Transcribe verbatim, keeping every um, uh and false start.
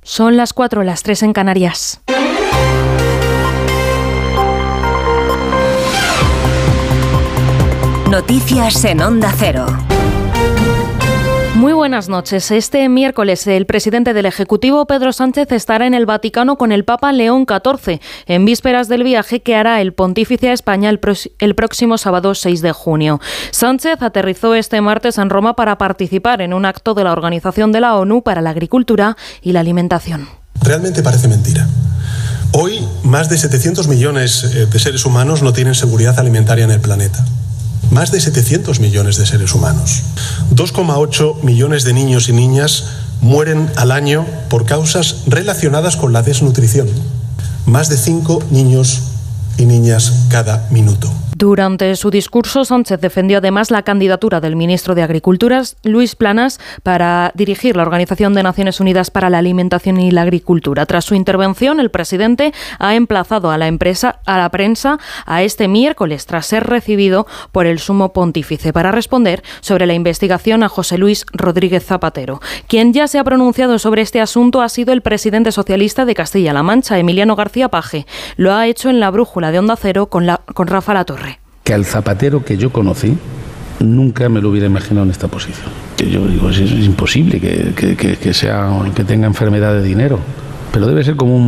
Son las cuatro, las tres en Canarias. Noticias en Onda Cero. Muy buenas noches. Este miércoles el presidente del Ejecutivo, Pedro Sánchez, estará en el Vaticano con el Papa León catorce, en vísperas del viaje que hará el pontífice a España el, pros- el próximo sábado seis de junio. Sánchez aterrizó este martes en Roma para participar en un acto de la Organización de la ONU para la Agricultura y la Alimentación. Realmente parece mentira. Hoy, más de setecientos millones de seres humanos no tienen seguridad alimentaria en el planeta. Más de setecientos millones de seres humanos. dos coma ocho millones de niños y niñas mueren al año por causas relacionadas con la desnutrición. Más de cinco niños y niñas cada minuto. Durante su discurso, Sánchez defendió además la candidatura del ministro de Agricultura, Luis Planas, para dirigir la Organización de Naciones Unidas para la Alimentación y la Agricultura. Tras su intervención, el presidente ha emplazado a la empresa, a la prensa a este miércoles, tras ser recibido por el Sumo Pontífice, para responder sobre la investigación a José Luis Rodríguez Zapatero. Quien ya se ha pronunciado sobre este asunto ha sido el presidente socialista de Castilla-La Mancha, Emiliano García Paje. Lo ha hecho en la brújula de Onda Cero con, la, con Rafa Latorre. Que al Zapatero que yo conocí nunca me lo hubiera imaginado en esta posición. Que yo digo, es, es imposible que, que, que, que sea, que tenga enfermedad de dinero, pero debe ser como un